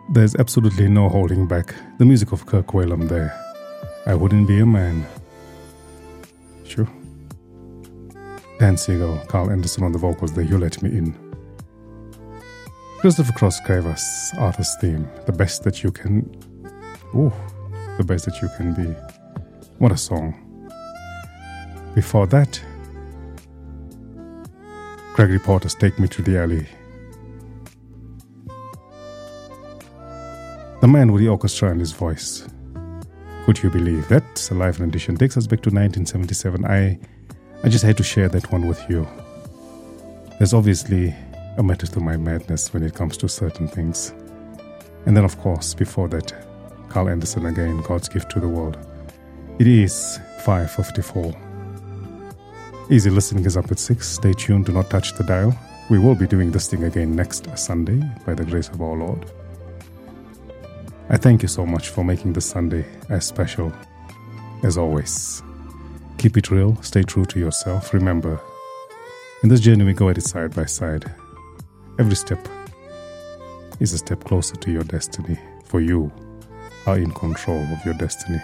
There's absolutely no holding back. The music of Kirk Whalum there. I wouldn't be a man. Sure. Dan Siegel, Carl Anderson on the vocals there, You Let Me In. Christopher Cross gave us Arthur's theme, the best that you can... Ooh, the best that you can be. What a song. Before that, Gregory Porter's Take Me to the Alley. The man with the orchestra and his voice. Could you believe that? A live rendition takes us back to 1977. I just had to share that one with you. There's obviously a method to my madness when it comes to certain things. And then, of course, before that, Carl Anderson again, God's Gift to the World. It is 5:54. Easy listening is up at 6. Stay tuned, do not touch the dial. We will be doing this thing again next Sunday, by the grace of our Lord. I thank you so much for making this Sunday as special as always. Keep it real, stay true to yourself. Remember, in this journey we go at it side by side. Every step is a step closer to your destiny, for you are in control of your destiny.